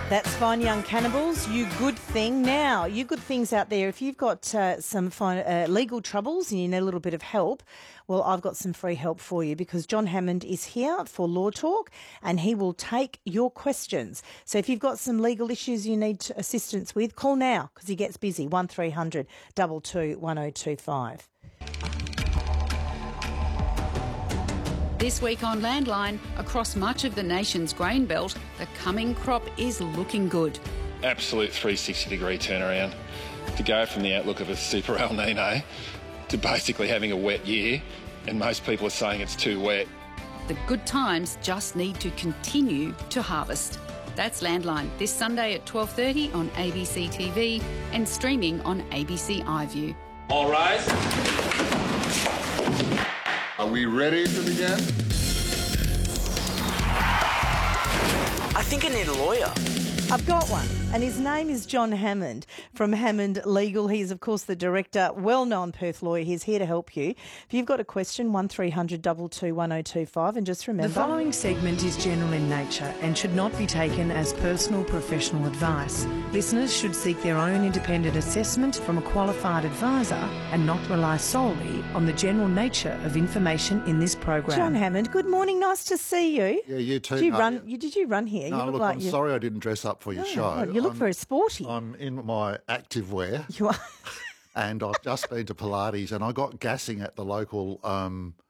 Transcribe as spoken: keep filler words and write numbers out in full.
That's Fine Young Cannibals, You Good Thing. Now, you good things out there, if you've got uh, some fine, uh, legal troubles and you need a little bit of help, well, I've got some free help for you because John Hammond is here for Law Talk and he will take your questions. So if you've got some legal issues you need assistance with, call now because he gets busy, one three hundred two two one oh two five. This week on Landline, across much of the nation's grain belt, the coming crop is looking good. Absolute three hundred sixty degree turnaround. To go from the outlook of a super El Nino to basically having a wet year, and most people are saying it's too wet. The good times just need to continue to harvest. That's Landline, this Sunday at twelve thirty on A B C T V and streaming on A B C iView. All rise. Are we ready to begin? I think I need a lawyer. I've got one, and his name is John Hammond from Hammond Legal. He's, of course, the director, well-known Perth lawyer. He's here to help you. If you've got a question, one three hundred two two one oh two five, and just remember... The following segment is general in nature and should not be taken as personal professional advice. Listeners should seek their own independent assessment from a qualified advisor and not rely solely on the general nature of information in this program. John Hammond, good morning. Nice to see you. Yeah, you too. Did you no, run? You, did you run here? No, you look look, like I'm you... sorry I didn't dress up for your Oh, show. God, you look I'm, very sporty. I'm in my active wear. You are. And I've just been to Pilates and I got gassing at the local um,